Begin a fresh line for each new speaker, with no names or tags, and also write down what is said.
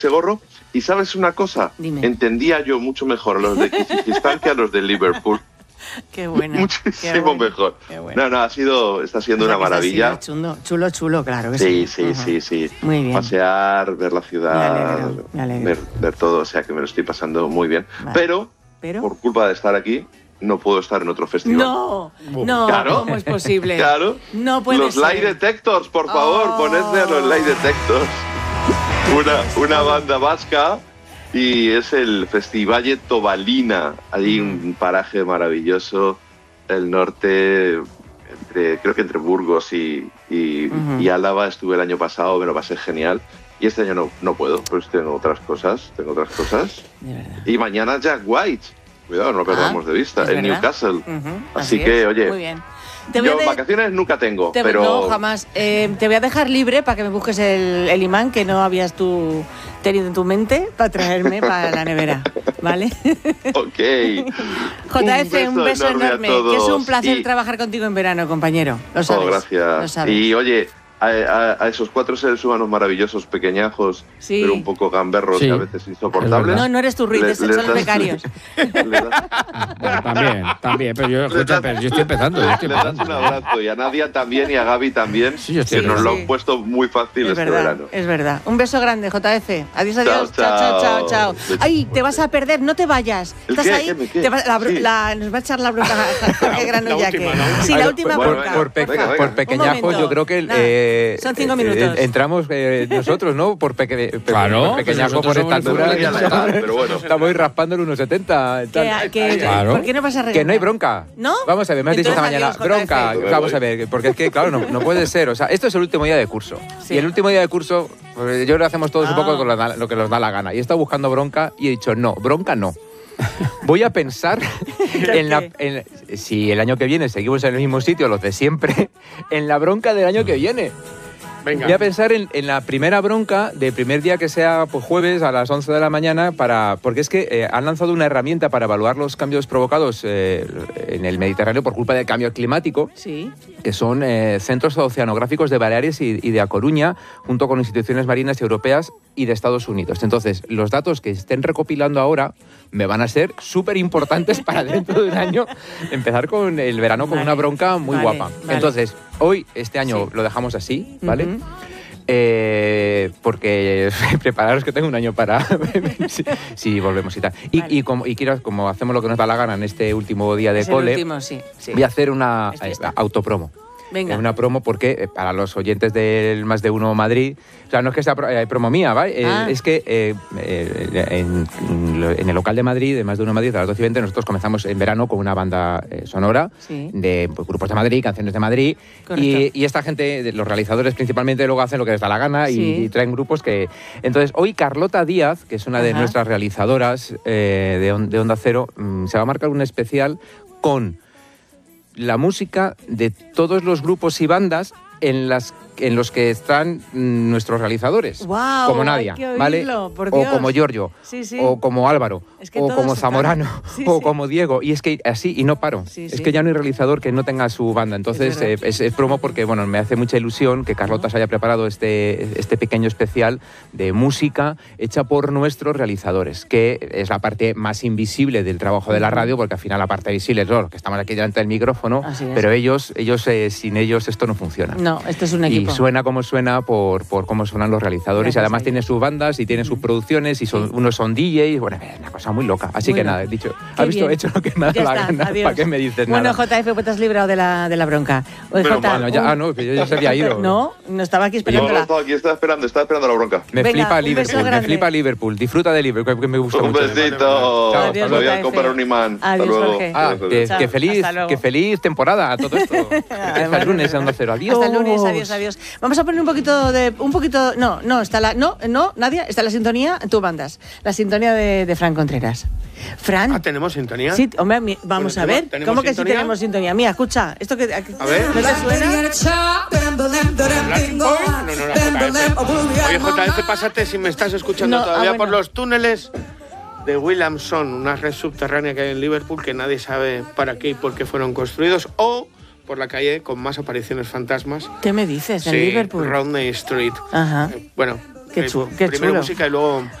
ese gorro. Y ¿sabes una cosa?
Dime.
Entendía yo mucho mejor a los de Kazajistán que a los de Liverpool.
Qué bueno.
Muchísimo mejor.
Qué bueno.
No, está siendo una maravilla.
Chulo, claro que
sí.
Sí. Muy bien.
Pasear, ver la ciudad,
me alegro.
Ver todo, o sea que me lo estoy pasando muy bien.
Vale.
Pero, por culpa de estar aquí, no puedo estar en otro festival.
No,
claro,
¿cómo es posible?
Claro.
No puede
Los
ser.
Lie Detectors, por favor, ponedme a los Lie Detectors. Una banda vasca. Y es el Festivalle Tobalina, allí un paraje maravilloso, el norte, creo que entre Burgos y Álava. Estuve el año pasado, me lo pasé genial. Y este año no puedo, pues tengo otras cosas.
De verdad.
Y mañana Jack White, cuidado, no lo perdamos de vista, en Newcastle. Así que, oye,
muy bien.
Yo vacaciones nunca tengo, pero...
No, jamás. Te voy a dejar libre para que me busques el imán que no habías tú tenido en tu mente para traerme para la nevera, ¿vale?
Ok.
JF, un beso enorme. Que es un placer trabajar contigo en verano, compañero. Lo sabes.
Gracias.
Lo sabes.
Y oye, a esos 4 seres humanos maravillosos, pequeñeñajos, pero un poco gamberros y a veces insoportables.
No eres tú, Ruiz, son los becarios.
También, pero yo estoy empezando.
Le das un abrazo, y a Nadia también y a Gaby también, que nos lo han puesto muy fácil verano.
Es verdad. Un beso grande, JF. Adiós. Chao. Ay, te vas a perder, no te vayas. ¿Estás ahí?
¿Qué?
Nos va a echar la bronca Jorge Granollaque. Sí, la última bronca.
Por pequeñajos, yo creo que...
son 5 minutos.
Entramos nosotros, ¿no? Por pequeñajo, por esta altura.
Pero bueno.
Estamos raspando el 1,70.
Claro. ¿Por qué no vas a regalar?
Que no hay bronca.
¿No?
Vamos a ver, me has dicho esta mañana. Bronca. Vamos a ver, porque es que, claro, no puede ser. O sea, esto es el último día de curso. Sí. Y el último día de curso, pues, yo lo hacemos todos un poco con lo que nos da la gana. Y he estado buscando bronca y he dicho, no, bronca no. Voy a pensar si el año que viene seguimos en el mismo sitio, los de siempre, en la bronca del año que viene.
Venga.
Voy a pensar en la primera bronca del primer día, que sea pues, jueves a las 11 de la mañana, porque es que han lanzado una herramienta para evaluar los cambios provocados en el Mediterráneo por culpa del cambio climático, que son centros oceanográficos de Baleares y de A Coruña, junto con instituciones marinas europeas y de Estados Unidos. Entonces, los datos que estén recopilando ahora me van a ser súper importantes para dentro de un año empezar con el verano con una bronca muy guapa. Entonces, este año lo dejamos así, ¿vale? Porque prepararos que tengo un año para si volvemos y tal. Y como hacemos lo que nos da la gana en este último día de cole, voy a hacer una autopromo.
Venga.
Una promo porque para los oyentes del Más de Uno Madrid, o sea, no es que sea promo mía, ¿vale? Es que en el local de Madrid, de Más de Uno Madrid, a las 12:20, nosotros comenzamos en verano con una banda sonora de grupos de Madrid, canciones de Madrid, y esta gente, los realizadores principalmente, luego hacen lo que les da la gana y traen grupos que... Entonces, hoy Carlota Díaz, que es una de nuestras realizadoras de Onda Cero, se va a marcar un especial con la música de todos los grupos y bandas en los que están nuestros realizadores, como Nadia, ¿vale? O como Giorgio, o como Álvaro, o como Zamorano, o como Diego, y es que así, y no paro. Es que ya no hay realizador que no tenga su banda. Entonces es promo porque, bueno, me hace mucha ilusión que Carlota se haya preparado este pequeño especial de música hecha por nuestros realizadores, que es la parte más invisible del trabajo de la radio, porque al final la parte visible es los que estamos aquí delante del micrófono, pero ellos sin ellos esto no funciona.
No, esto es un equipo.
Y suena como suena por cómo suenan los realizadores. Y además tienen sus bandas y tienen sus producciones y unos son DJs. Bueno, es una cosa muy loca. Así que nada, he dicho, has visto, he hecho lo que me ha dado la gana. ¿Para qué me dices nada?
Bueno, JF, pues te has librado de la bronca.
No, que yo ya se había ido.
No estaba aquí esperándola.
No, estaba aquí, estaba esperando la bronca.
Me flipa Liverpool. Disfruta de Liverpool, que me gusta mucho.
Un besito.
Adiós,
voy a comprar un imán.
Adiós, Jorge.
Que feliz temporada a todo esto. Hasta el lunes, Onda Cero. Adiós.
Hasta el lunes, adiós. Vamos a poner un poquito, Nadia, está la sintonía, tú mandas, la sintonía de Fran Contreras. Fran.
¿Tenemos sintonía?
Sí, hombre, vamos a ver. ¿Cómo que sí tenemos sintonía? Mira, escucha, esto que...
A ver.
¿No te suena?
Oye, JF, pásate si me estás escuchando todavía por los túneles de Williamson, una red subterránea que hay en Liverpool que nadie sabe para qué y por qué fueron construidos, o por la calle con más apariciones fantasmas.
¿Qué me dices? ¿En Liverpool?
Rodney Street.
Ajá.
Bueno,
Qué
Primero
chulo.
música y luego